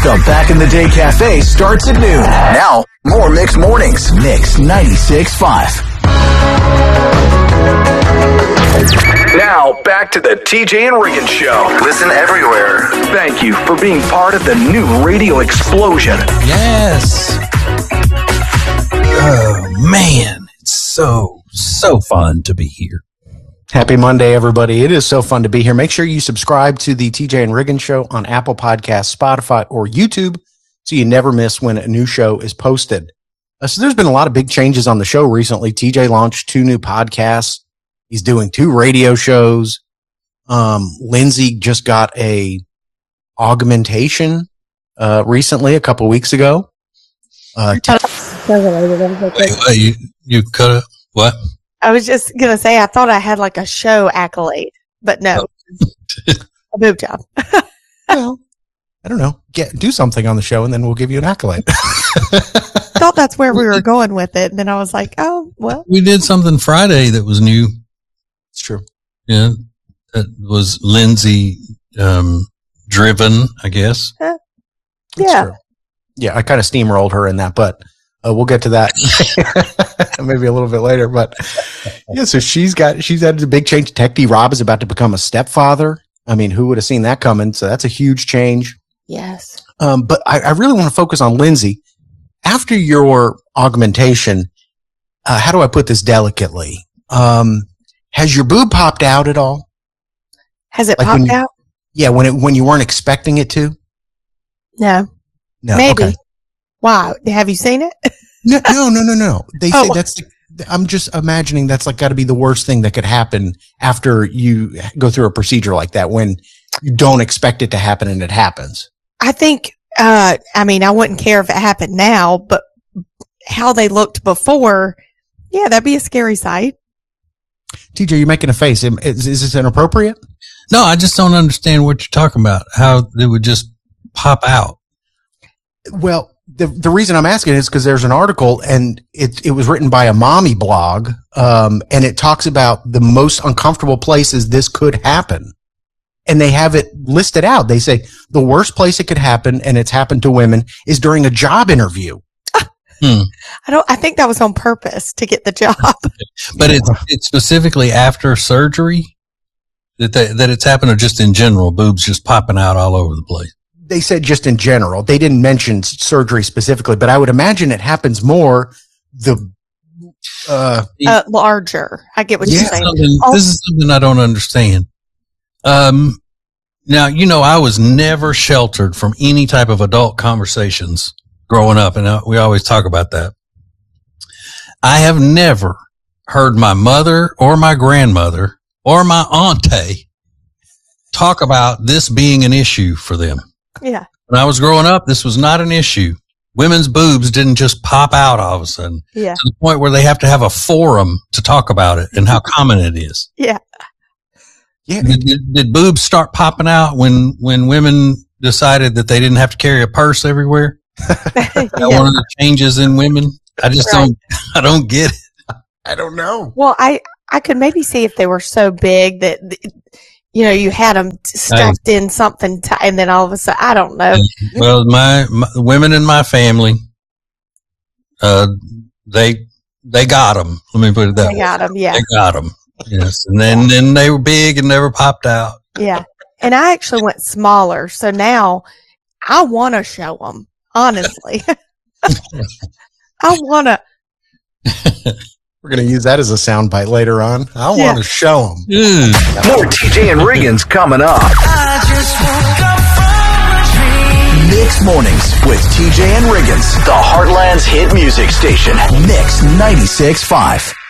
The Back in the Day Cafe starts at noon. Now, more Mix Mornings. Mix 96.5. Now, back to the TJ and Regan Show. Listen everywhere. Thank you for being part of the new radio explosion. Yes. Oh, man. It's so fun to be here. Happy Monday, everybody. It is so fun to be here. Make sure you subscribe to the TJ and Regan Show on Apple Podcasts, Spotify, or YouTube so you never miss when a new show is posted. So there's been a lot of big changes on the show recently. TJ launched 2 new podcasts. He's doing 2 radio shows. Lindsay just got a augmentation recently, a couple weeks ago. Wait, you cut it? What? I was just going to say, I thought I had like a show accolade, but no, a boob job. Well, I don't know. Do something on the show and then we'll give you an accolade. Thought that's where we were going with it. And then I was like, oh, well. We did something Friday that was new. It's true. Yeah. That was Lindsay driven, I guess. Yeah. True. Yeah, I kind of steamrolled her in that, but we'll get to that maybe a little bit later. But yeah, so she's had a big change. Tech D Rob is about to become a stepfather. I mean, who would have seen that coming? So that's a huge change. Yes. But I really want to focus on Lindsay. After your augmentation, how do I put this delicately? Has your boob popped out at all? Has it popped out? Yeah, when you weren't expecting it to? No. Maybe. Okay. Why? Have you seen it? No. They say that's. I'm just imagining that's like got to be the worst thing that could happen after you go through a procedure like that when you don't expect it to happen and it happens. I think. I mean, I wouldn't care if it happened now, but how they looked before, yeah, that'd be a scary sight. TJ, you're making a face. Is this inappropriate? No, I just don't understand what you're talking about. How it would just pop out. Well, the reason I'm asking is because there's an article and it was written by a mommy blog, and it talks about the most uncomfortable places this could happen. And they have it listed out. They say the worst place it could happen, and it's happened to women, is during a job interview. I think that was on purpose to get the job. But it's specifically after surgery that it's happened, or just in general, boobs just popping out all over the place. They said just in general. They didn't mention surgery specifically, but I would imagine it happens more larger. I get what you're saying. This is something I don't understand. Now, I was never sheltered from any type of adult conversations growing up, and we always talk about that. I have never heard my mother or my grandmother or my auntie talk about this being an issue for them. Yeah. When I was growing up, this was not an issue. Women's boobs didn't just pop out all of a sudden. Yeah. To the point where they have to have a forum to talk about it and how common it is. Yeah. Yeah. Did boobs start popping out when women decided that they didn't have to carry a purse everywhere? Yeah. One of the changes in women. I just I don't get it. I don't know. Well, I could maybe see if they were so big that, you had them stuffed in something, and then all of a sudden, I don't know. Well, my women in my family, they got them. Let me put it that way. They got them, yeah. They got them. Yes, and then they were big and never popped out. Yeah, and I actually went smaller, so now I want to show them. Honestly, I want to. We're going to use that as a soundbite later on. I want to show them. More TJ and Regan's coming up. I just woke up from a dream. Mix Mornings with TJ and Regan's, the Heartland's hit music station. Mix 96.5.